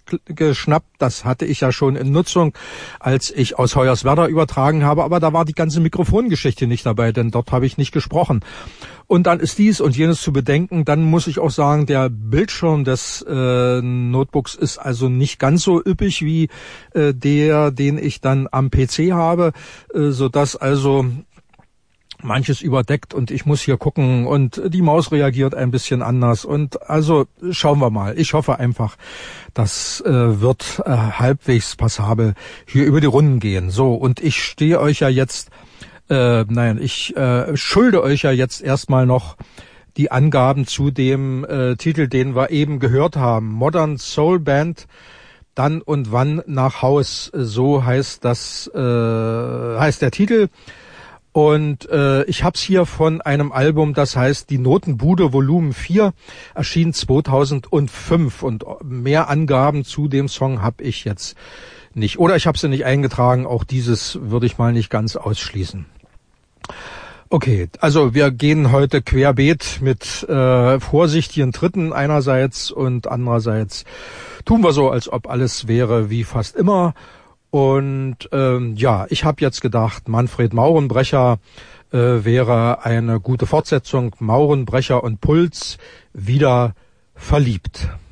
geschnappt. Das hatte ich ja schon in Nutzung, als ich aus Hoyerswerda übertragen habe. Aber da war die ganze Mikrofongeschichte nicht dabei, denn dort habe ich nicht gesprochen. Und dann ist dies und jenes zu bedenken. Dann muss ich auch sagen, der Bildschirm des Notebooks ist also nicht ganz so üppig wie der, den ich dann am PC habe, sodass also manches überdeckt und ich muss hier gucken und die Maus reagiert ein bisschen anders und also schauen wir mal. Ich hoffe einfach, das wird halbwegs passabel hier über die Runden gehen. So, und ich stehe euch ja jetzt, ich schulde euch ja jetzt erstmal noch die Angaben zu dem Titel, den wir eben gehört haben. Modern Soul Band, dann und wann nach Haus, so heißt das, heißt der Titel. Und ich hab's hier von einem Album, das heißt Die Notenbude Volumen 4, erschien 2005. Und mehr Angaben zu dem Song habe ich jetzt nicht. Oder ich habe sie nicht eingetragen, auch dieses würde ich mal nicht ganz ausschließen. Okay, also wir gehen heute querbeet mit vorsichtigen Tritten einerseits und andererseits tun wir so, als ob alles wäre wie fast immer. Und ich habe jetzt gedacht, Manfred Maurenbrecher wäre eine gute Fortsetzung. Maurenbrecher und Puls, wieder verliebt.